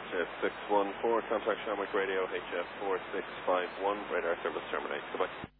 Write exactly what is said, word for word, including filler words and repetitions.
Jet six one four, contact Shamrock Radio, H F four six five one, radar service terminate. Goodbye.